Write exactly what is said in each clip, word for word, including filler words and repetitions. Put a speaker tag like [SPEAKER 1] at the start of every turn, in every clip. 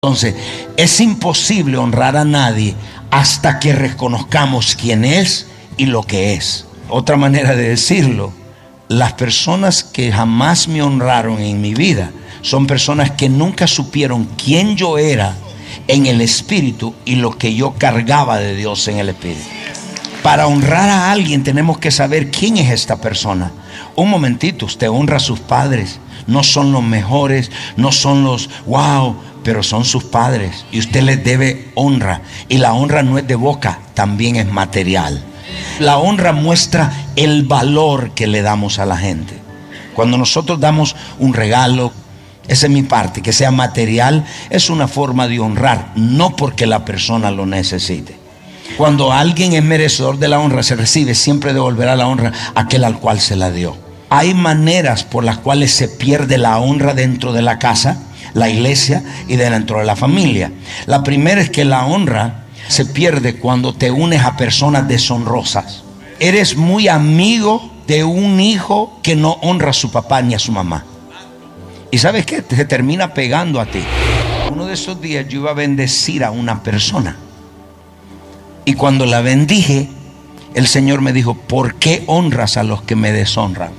[SPEAKER 1] Entonces, es imposible honrar a nadie hasta que reconozcamos quién es y lo que es. Otra manera de decirlo, las personas que jamás me honraron en mi vida son personas que nunca supieron quién yo era en el espíritu y lo que yo cargaba de Dios en el espíritu. Para honrar a alguien tenemos que saber quién es esta persona. Un momentito, usted honra a sus padres. No son los mejores, no son los wow, pero son sus padres y usted les debe honra. Y la honra no es de boca, también es material. La honra muestra el valor que le damos a la gente. Cuando nosotros damos un regalo, esa es mi parte, que sea material, es una forma de honrar, no porque la persona lo necesite. Cuando alguien es merecedor de la honra, se recibe, siempre devolverá la honra a aquel al cual se la dio. Hay maneras por las cuales se pierde la honra dentro de la casa, la iglesia y dentro de la familia. La primera es que la honra se pierde cuando te unes a personas deshonrosas. Eres muy amigo de un hijo que no honra a su papá ni a su mamá. ¿Y sabes qué? Se termina pegando a ti. Uno de esos días yo iba a bendecir a una persona. Y cuando la bendije, el Señor me dijo: ¿por qué honras a los que me deshonran?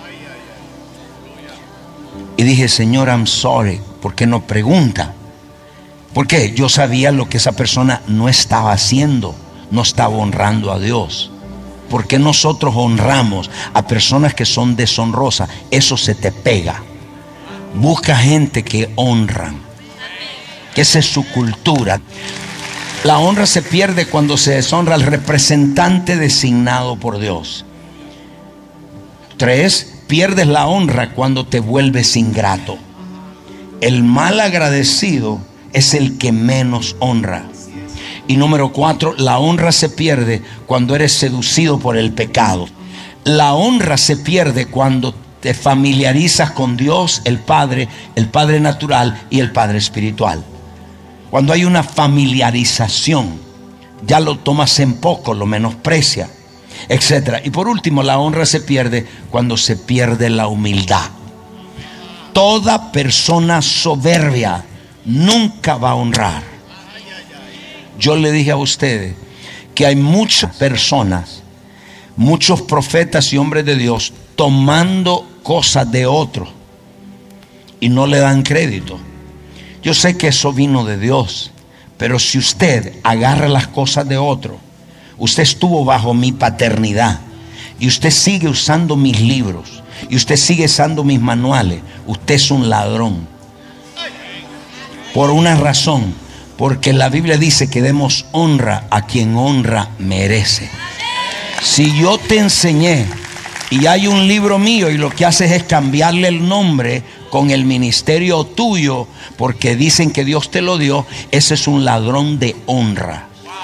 [SPEAKER 1] Y dije: Señor, I'm sorry. ¿Por qué no pregunta? Porque yo sabía lo que esa persona no estaba haciendo, no estaba honrando a Dios. ¿Por qué nosotros honramos a personas que son deshonrosas? Eso se te pega. Busca gente que honran, que esa es su cultura. La honra se pierde cuando se deshonra al representante designado por Dios. Tres, pierdes la honra cuando te vuelves ingrato. El mal agradecido es el que menos honra. Y número cuatro, la honra se pierde cuando eres seducido por el pecado. La honra se pierde cuando te familiarizas con Dios, el Padre, el Padre natural y el Padre espiritual. Cuando hay una familiarización, ya lo tomas en poco, lo menosprecia, etcétera. Y por último, la honra se pierde cuando se pierde la humildad. Toda persona soberbia nunca va a honrar. Yo le dije a ustedes que hay muchas personas, muchos profetas y hombres de Dios tomando cosas de otros y no le dan crédito. Yo sé que eso vino de Dios, pero si usted agarra las cosas de otro, usted estuvo bajo mi paternidad y usted sigue usando mis libros y usted sigue usando mis manuales, usted es un ladrón. Por una razón, porque la Biblia dice que demos honra a quien honra merece. Si yo te enseñé y hay un libro mío y lo que haces es cambiarle el nombre con el ministerio tuyo porque dicen que Dios te lo dio, ese es un ladrón de honra.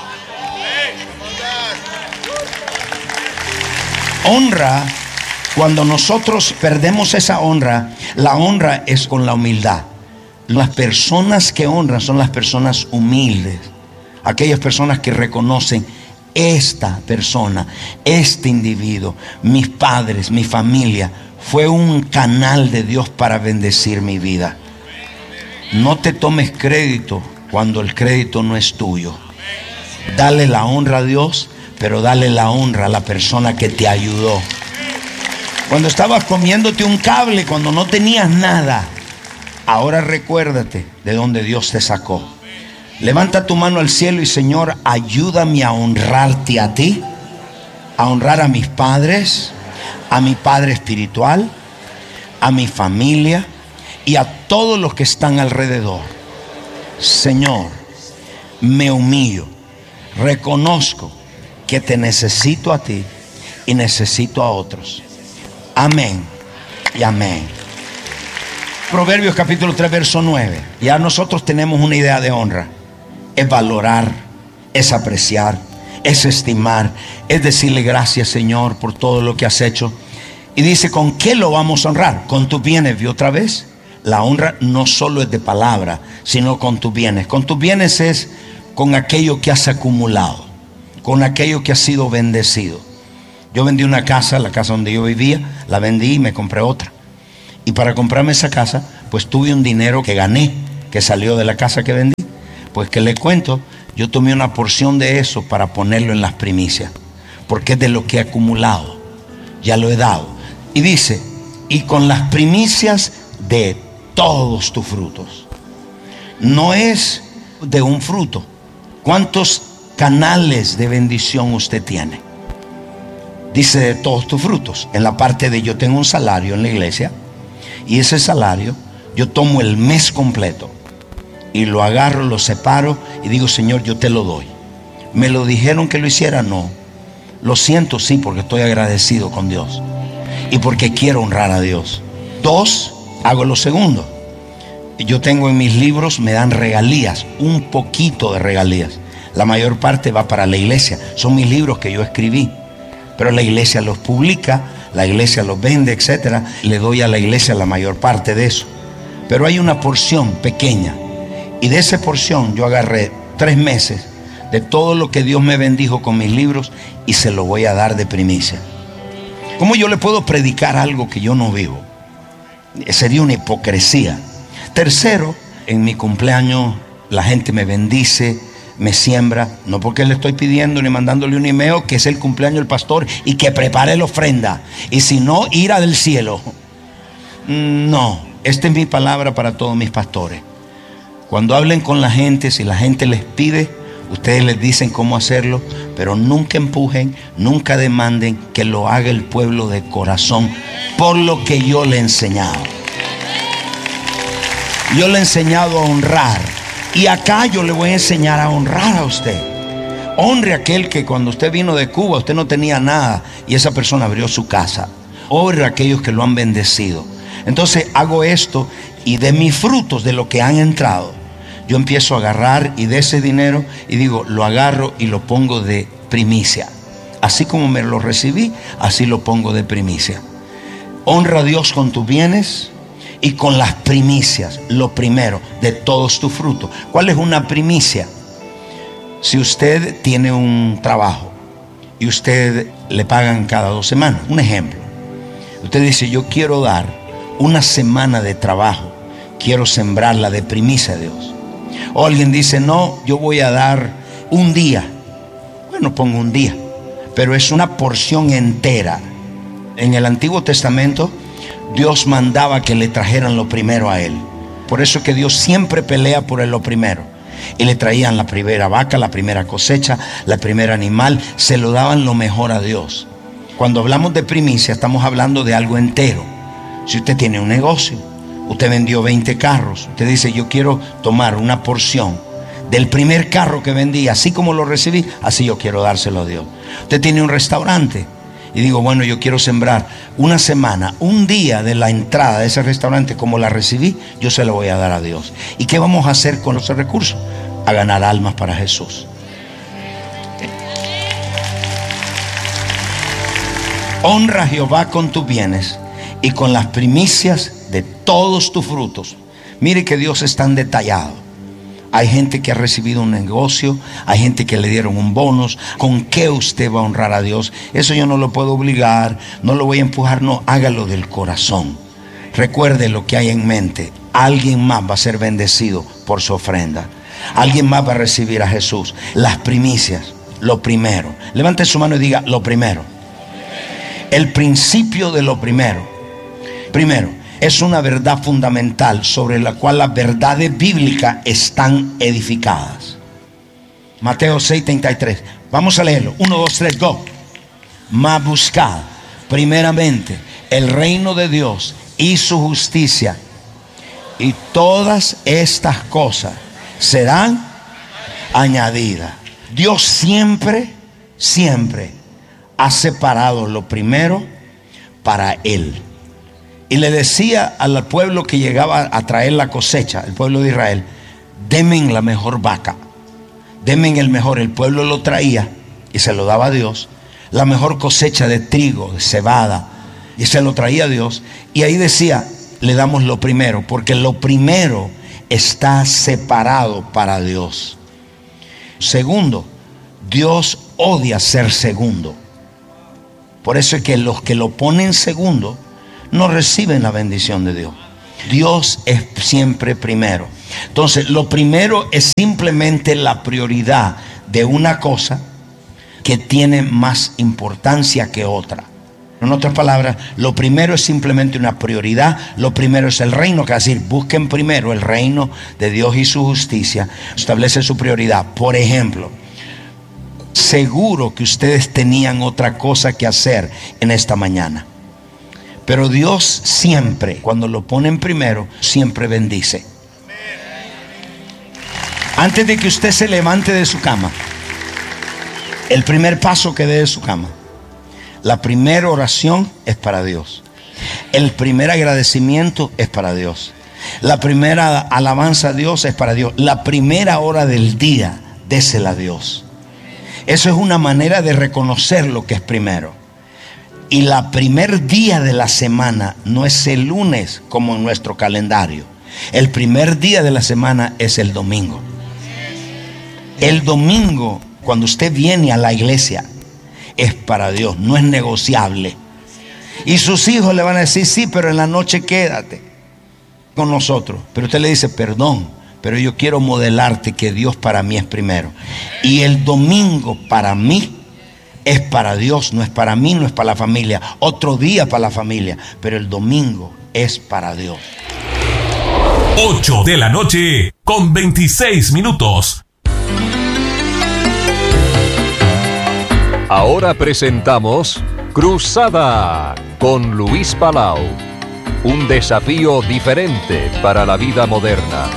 [SPEAKER 1] Honra, cuando nosotros perdemos esa honra, la honra es con la humildad. Las personas que honran son las personas humildes, aquellas personas que reconocen: esta persona, este individuo, mis padres, mi familia, fue un canal de Dios para bendecir mi vida. No te tomes crédito cuando el crédito no es tuyo. Dale la honra a Dios, pero dale la honra a la persona que te ayudó. Cuando estabas comiéndote un cable, cuando no tenías nada, ahora recuérdate de donde Dios te sacó. Levanta tu mano al cielo y: Señor, ayúdame a honrarte a ti, a honrar a mis padres, a mi padre espiritual, a mi familia y a todos los que están alrededor. Señor, me humillo, reconozco que te necesito a ti y necesito a otros. Amén y amén. Proverbios capítulo tres verso nueve. Ya nosotros tenemos una idea de honra. Es valorar, es apreciar, es estimar, es decirle: gracias, Señor, por todo lo que has hecho. Y dice: ¿con qué lo vamos a honrar? Con tus bienes. ¿Vio otra vez? La honra no solo es de palabra, sino con tus bienes. Con tus bienes es con aquello que has acumulado, con aquello que has sido bendecido. Yo vendí una casa, la casa donde yo vivía, la vendí y me compré otra. Y para comprarme esa casa, pues tuve un dinero que gané, que salió de la casa que vendí. Pues que le cuento, yo tomé una porción de eso para ponerlo en las primicias, porque es de lo que he acumulado, ya lo he dado. Y dice, y con las primicias de todos tus frutos. No es de un fruto. ¿Cuántos canales de bendición usted tiene? Dice de todos tus frutos. En la parte de yo tengo un salario en la iglesia, y ese salario yo tomo el mes completo y lo agarro, lo separo y digo, Señor, yo te lo doy. ¿Me lo dijeron que lo hiciera? No. Lo siento, sí, porque estoy agradecido con Dios y porque quiero honrar a Dios. Dos, hago lo segundo. Yo tengo en mis libros, me dan regalías, un poquito de regalías. La mayor parte va para la iglesia. Son mis libros que yo escribí, pero la iglesia los publica, la iglesia los vende, etcétera. Le doy a la iglesia la mayor parte de eso. Pero hay una porción pequeña, y de esa porción yo agarré tres meses de todo lo que Dios me bendijo con mis libros y se lo voy a dar de primicia. ¿Cómo yo le puedo predicar algo que yo no vivo? Sería una hipocresía. Tercero, en mi cumpleaños la gente me bendice, me siembra, no porque le estoy pidiendo ni mandándole un email que es el cumpleaños del pastor y que prepare la ofrenda, y si no, ira del cielo. No, esta es mi palabra para todos mis pastores. Cuando hablen con la gente, si la gente les pide, ustedes les dicen cómo hacerlo, pero nunca empujen, nunca demanden, que lo haga el pueblo de corazón, por lo que yo le he enseñado. Yo le he enseñado a honrar, y acá yo le voy a enseñar a honrar a usted. Honre a aquel que cuando usted vino de Cuba usted no tenía nada y esa persona abrió su casa. Honre a aquellos que lo han bendecido. Entonces hago esto, y de mis frutos, de lo que han entrado, yo empiezo a agarrar, y de ese dinero, y digo, lo agarro y lo pongo de primicia. Así como me lo recibí, así lo pongo de primicia. Honra a Dios con tus bienes y con las primicias, lo primero de todos tus frutos. ¿Cuál es una primicia? Si usted tiene un trabajo y usted le pagan cada dos semanas, un ejemplo, usted dice, yo quiero dar una semana de trabajo, quiero sembrarla de primicia a Dios. O alguien dice, no, yo voy a dar un día. Bueno, pongo un día, pero es una porción entera. En el Antiguo Testamento Dios mandaba que le trajeran lo primero a Él. Por eso es que Dios siempre pelea por lo primero. Y le traían la primera vaca, la primera cosecha, la primera animal. Se lo daban lo mejor a Dios. Cuando hablamos de primicia, estamos hablando de algo entero. Si usted tiene un negocio, usted vendió veinte carros, usted dice, yo quiero tomar una porción del primer carro que vendí, así como lo recibí, así yo quiero dárselo a Dios. Usted tiene un restaurante y digo, bueno, yo quiero sembrar una semana, un día de la entrada de ese restaurante, como la recibí, yo se lo voy a dar a Dios. ¿Y qué vamos a hacer con esos recursos? A ganar almas para Jesús. Honra a Jehová con tus bienes y con las primicias de todos tus frutos. Mire que Dios es tan detallado. Hay gente que ha recibido un negocio, hay gente que le dieron un bonus. ¿Con qué usted va a honrar a Dios? Eso yo no lo puedo obligar, no lo voy a empujar, no, hágalo del corazón. Recuerde lo que hay en mente. Alguien más va a ser bendecido por su ofrenda. Alguien más va a recibir a Jesús. Las primicias, lo primero. Levante su mano y diga, lo primero. El principio de lo primero. Primero, es una verdad fundamental sobre la cual las verdades bíblicas están edificadas. Mateo seis treinta y tres. Vamos a leerlo. uno, dos, tres, go. Mas buscad primeramente el reino de Dios y su justicia, y todas estas cosas serán añadidas. Dios siempre, siempre ha separado lo primero para Él. Y le decía al pueblo que llegaba a traer la cosecha, el pueblo de Israel, denme la mejor vaca, denme el mejor. El pueblo lo traía y se lo daba a Dios. La mejor cosecha de trigo, de cebada, y se lo traía a Dios. Y ahí decía, le damos lo primero, porque lo primero está separado para Dios. Segundo, Dios odia ser segundo. Por eso es que los que lo ponen segundo no reciben la bendición de Dios. Dios es siempre primero. Entonces, lo primero es simplemente la prioridad de una cosa que tiene más importancia que otra. En otras palabras, lo primero es simplemente una prioridad. Lo primero es el reino, que es decir, busquen primero el reino de Dios y su justicia. Establece su prioridad. Por ejemplo, seguro que ustedes tenían otra cosa que hacer en esta mañana, pero Dios siempre, cuando lo ponen primero, siempre bendice. Antes de que usted se levante de su cama, el primer paso que dé de su cama, la primera oración es para Dios. El primer agradecimiento es para Dios. La primera alabanza a Dios es para Dios. La primera hora del día, désela a Dios. Eso es una manera de reconocer lo que es primero. Y la primer día de la semana no es el lunes como en nuestro calendario. El primer día de la semana es el domingo. El domingo, cuando usted viene a la iglesia, es para Dios, no es negociable. Y sus hijos le van a decir, sí, pero en la noche quédate con nosotros. Pero usted le dice, perdón, pero yo quiero modelarte que Dios para mí es primero. Y el domingo para mí es para Dios, no es para mí, no es para la familia. Otro día para la familia, pero el domingo es para Dios.
[SPEAKER 2] ocho de la noche con veintiséis minutos.
[SPEAKER 3] Ahora presentamos Cruzada con Luis Palau. Un desafío diferente para la vida moderna.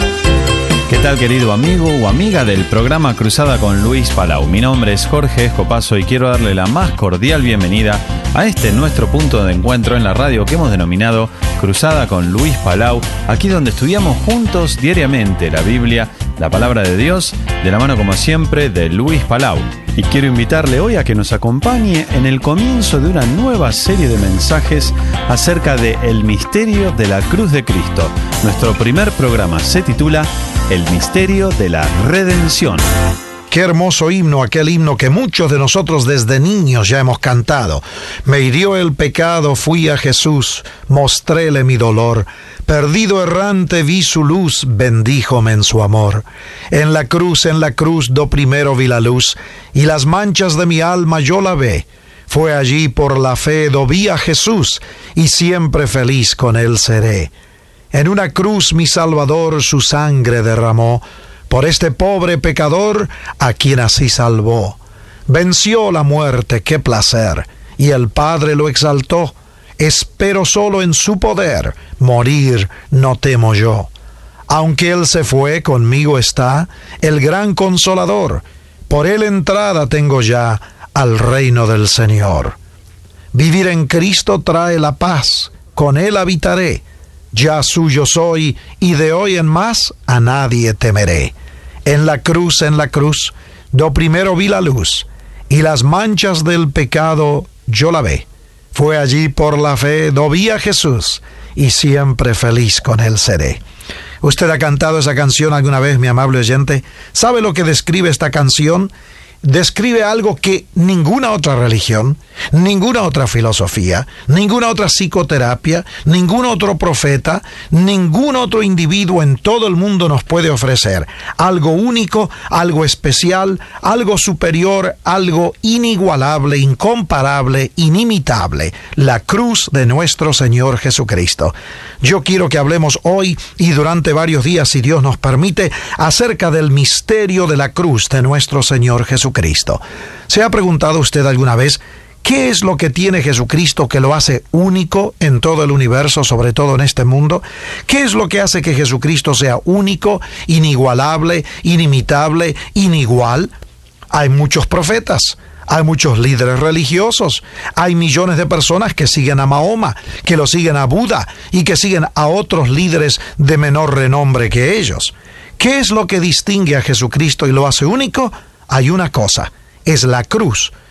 [SPEAKER 4] ¿Qué tal, querido amigo o amiga del programa Cruzada con Luis Palau? Mi nombre es Jorge Escopazo y quiero darle la más cordial bienvenida a este nuestro punto de encuentro en la radio que hemos denominado Cruzada con Luis Palau, aquí donde estudiamos juntos diariamente la Biblia, la palabra de Dios, de la mano como siempre de Luis Palau. Y quiero invitarle hoy a que nos acompañe en el comienzo de una nueva serie de mensajes acerca de el misterio de la cruz de Cristo. Nuestro primer programa se titula El misterio de la redención.
[SPEAKER 5] Qué hermoso himno, aquel himno que muchos de nosotros desde niños ya hemos cantado. Me hirió el pecado, fui a Jesús, mostréle mi dolor. Perdido errante vi su luz, bendíjome en su amor. En la cruz, en la cruz, do primero vi la luz, y las manchas de mi alma yo lavé. Fue allí por la fe, do vi a Jesús, y siempre feliz con él seré. En una cruz mi Salvador su sangre derramó, por este pobre pecador a quien así salvó. Venció la muerte, qué placer, y el Padre lo exaltó. Espero solo en su poder, morir no temo yo. Aunque él se fue, conmigo está el gran Consolador. Por él entrada tengo ya al reino del Señor. Vivir en Cristo trae la paz, con él habitaré. Ya suyo soy, y de hoy en más a nadie temeré. En la cruz, en la cruz, do primero vi la luz, y las manchas del pecado yo lavé. Fue allí por la fe, do vi a Jesús, y siempre feliz con él seré. ¿Usted ha cantado esa canción alguna vez, mi amable oyente? ¿Sabe lo que describe esta canción? Describe algo que ninguna otra religión, ninguna otra filosofía, ninguna otra psicoterapia, ningún otro profeta, ningún otro individuo en todo el mundo nos puede ofrecer. Algo único, algo especial, algo superior, algo inigualable, incomparable, inimitable. La cruz de nuestro Señor Jesucristo. Yo quiero que hablemos hoy y durante varios días, si Dios nos permite, acerca del misterio de la cruz de nuestro Señor Jesucristo. Cristo. ¿Se ha preguntado usted alguna vez qué es lo que tiene Jesucristo que lo hace único en todo el universo, sobre todo en este mundo? ¿Qué es lo que hace que Jesucristo sea único, inigualable, inimitable, inigual? Hay muchos profetas, hay muchos líderes religiosos, hay millones de personas que siguen a Mahoma, que lo siguen a Buda y que siguen a otros líderes de menor renombre que ellos. ¿Qué es lo que distingue a Jesucristo y lo hace único? Hay una cosa, es la cruz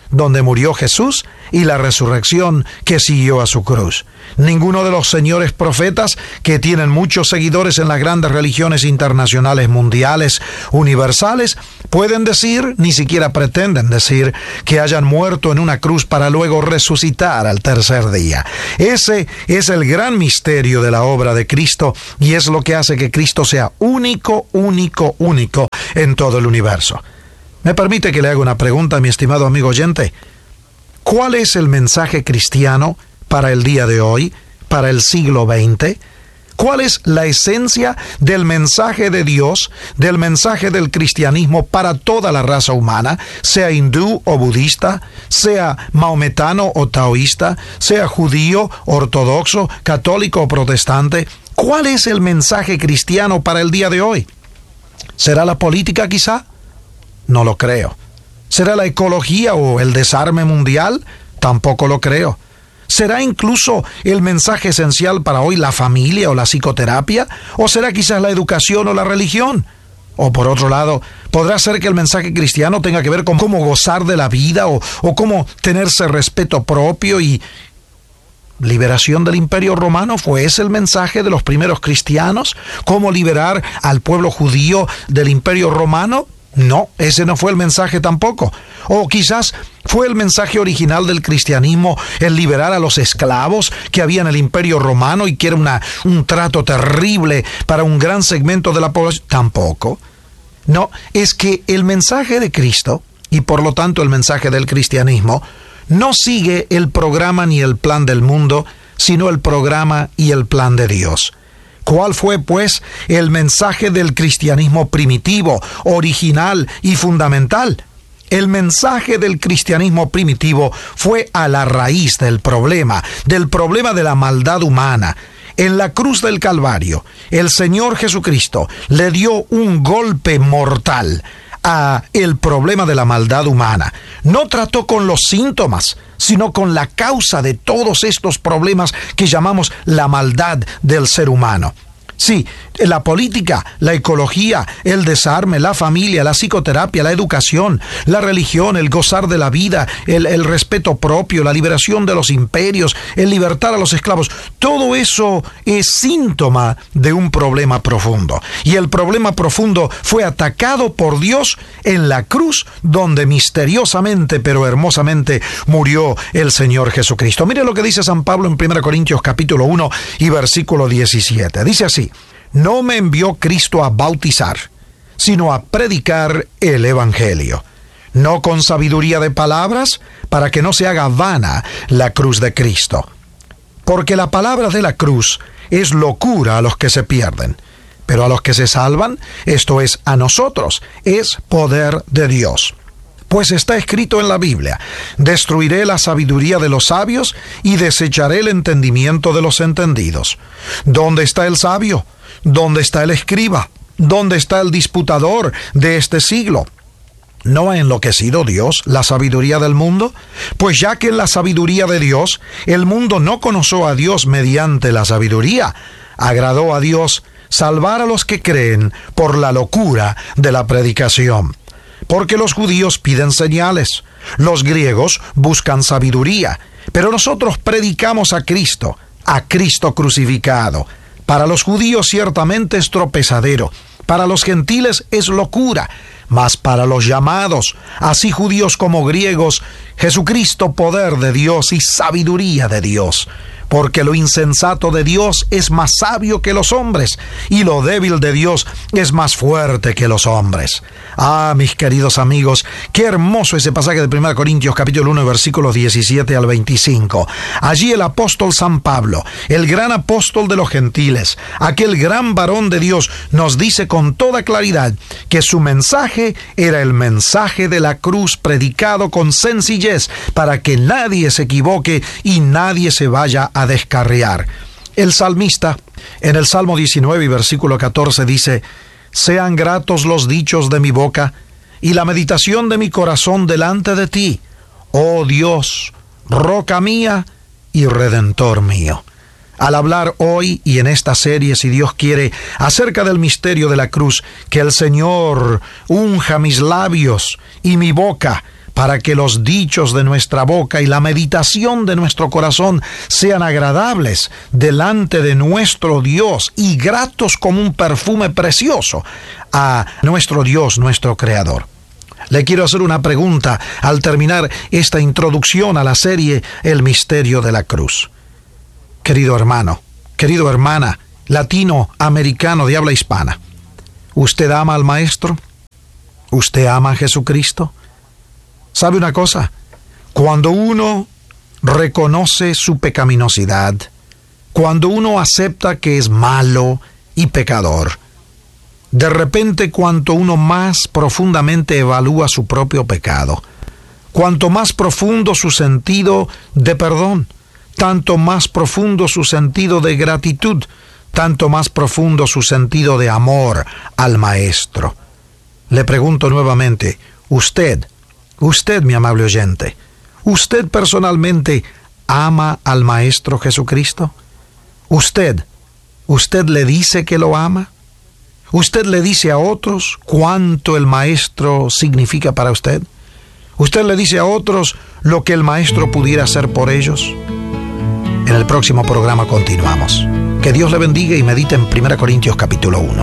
[SPEAKER 5] donde murió Jesús y la resurrección que siguió a su cruz. Ninguno de los señores profetas, que tienen muchos seguidores en las grandes religiones internacionales, mundiales, universales, pueden decir, ni siquiera pretenden decir, que hayan muerto en una cruz para luego resucitar al tercer día. Ese es el gran misterio de la obra de Cristo y es lo que hace que Cristo sea único, único, único en todo el universo. ¿Me permite que le haga una pregunta, mi estimado amigo oyente? ¿Cuál es el mensaje cristiano para el día de hoy, para el siglo veinte? ¿Cuál es la esencia del mensaje de Dios, del mensaje del cristianismo para toda la raza humana, sea hindú o budista, sea maometano o taoísta, sea judío, ortodoxo, católico o protestante? ¿Cuál es el mensaje cristiano para el día de hoy? ¿Será la política quizá? No lo creo. ¿Será la ecología o el desarme mundial? Tampoco lo creo. ¿Será incluso el mensaje esencial para hoy la familia o la psicoterapia? ¿O será quizás la educación o la religión? O por otro lado, ¿podrá ser que el mensaje cristiano tenga que ver con cómo gozar de la vida o, o cómo tenerse respeto propio y liberación del Imperio Romano? ¿Fue ese el mensaje de los primeros cristianos? ¿Cómo liberar al pueblo judío del Imperio Romano? No, ese no fue el mensaje tampoco. O quizás fue el mensaje original del cristianismo el liberar a los esclavos que había en el Imperio Romano y que era una, un trato terrible para un gran segmento de la población. Tampoco. No, es que el mensaje de Cristo, y por lo tanto el mensaje del cristianismo, no sigue el programa ni el plan del mundo, sino el programa y el plan de Dios. ¿Cuál fue, pues, el mensaje del cristianismo primitivo, original y fundamental? El mensaje del cristianismo primitivo fue a la raíz del problema, del problema de la maldad humana. En la cruz del Calvario, el Señor Jesucristo le dio un golpe mortal a el problema de la maldad humana. No trató con los síntomas, sino con la causa de todos estos problemas que llamamos la maldad del ser humano. Sí, la política, la ecología, el desarme, la familia, la psicoterapia, la educación, la religión, el gozar de la vida, el, el respeto propio, la liberación de los imperios, el libertar a los esclavos, todo eso es síntoma de un problema profundo. Y el problema profundo fue atacado por Dios en la cruz, donde misteriosamente pero hermosamente murió el Señor Jesucristo. Mire lo que dice San Pablo en primera Corintios capítulo uno y versículo diecisiete. Dice así: no me envió Cristo a bautizar, sino a predicar el Evangelio, no con sabiduría de palabras, para que no se haga vana la cruz de Cristo. Porque la palabra de la cruz es locura a los que se pierden, pero a los que se salvan, esto es, a nosotros, es poder de Dios. Pues está escrito en la Biblia: destruiré la sabiduría de los sabios y desecharé el entendimiento de los entendidos. ¿Dónde está el sabio? ¿Dónde está el escriba? ¿Dónde está el disputador de este siglo? ¿No ha enloquecido Dios la sabiduría del mundo? Pues ya que en la sabiduría de Dios, el mundo no conoció a Dios mediante la sabiduría, agradó a Dios salvar a los que creen por la locura de la predicación. Porque los judíos piden señales, los griegos buscan sabiduría, pero nosotros predicamos a Cristo, a Cristo crucificado. Para los judíos ciertamente es tropezadero, para los gentiles es locura, mas para los llamados, así judíos como griegos, Jesucristo poder de Dios y sabiduría de Dios. Porque lo insensato de Dios es más sabio que los hombres, y lo débil de Dios es más fuerte que los hombres. Ah, mis queridos amigos, qué hermoso ese pasaje de primera Corintios capítulo uno, versículos diecisiete al veinticinco. Allí el apóstol San Pablo, el gran apóstol de los gentiles, aquel gran varón de Dios, nos dice con toda claridad que su mensaje era el mensaje de la cruz predicado con sencillez, para que nadie se equivoque y nadie se vaya a a descarriar. El salmista, en el Salmo diecinueve y versículo catorce, dice: sean gratos los dichos de mi boca y la meditación de mi corazón delante de ti, oh Dios, roca mía y redentor mío. Al hablar hoy y en esta serie, si Dios quiere, acerca del misterio de la cruz, que el Señor unja mis labios y mi boca para que los dichos de nuestra boca y la meditación de nuestro corazón sean agradables delante de nuestro Dios y gratos como un perfume precioso a nuestro Dios, nuestro Creador. Le quiero hacer una pregunta al terminar esta introducción a la serie El Misterio de la Cruz. Querido hermano, querido hermana, latinoamericano de habla hispana, ¿usted ama al Maestro? ¿Usted ama a Jesucristo? ¿Sabe una cosa? Cuando uno reconoce su pecaminosidad, cuando uno acepta que es malo y pecador, de repente cuanto uno más profundamente evalúa su propio pecado, cuanto más profundo su sentido de perdón, tanto más profundo su sentido de gratitud, tanto más profundo su sentido de amor al Maestro. Le pregunto nuevamente, usted, usted, mi amable oyente, ¿usted personalmente ama al Maestro Jesucristo? ¿Usted, usted le dice que lo ama? ¿Usted le dice a otros cuánto el Maestro significa para usted? ¿Usted le dice a otros lo que el Maestro pudiera hacer por ellos? En el próximo programa continuamos. Que Dios le bendiga y medite en primera Corintios capítulo uno.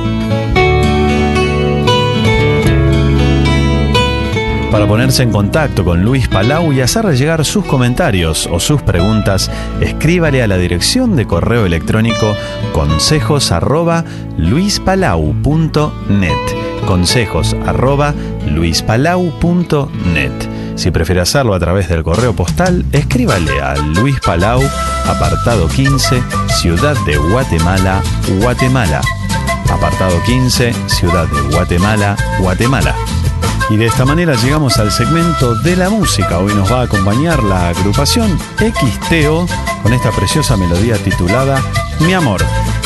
[SPEAKER 4] Para ponerse en contacto con Luis Palau y hacerle llegar sus comentarios o sus preguntas, escríbale a la dirección de correo electrónico consejos arroba luispalau punto net. Consejos arroba luispalau punto net. Si prefiere hacerlo a través del correo postal, escríbale a Luis Palau, apartado quince, Ciudad de Guatemala, Guatemala. Apartado quince, Ciudad de Guatemala, Guatemala. Y de esta manera llegamos al segmento de la música. Hoy nos va a acompañar la agrupación X T O con esta preciosa melodía titulada Mi Amor.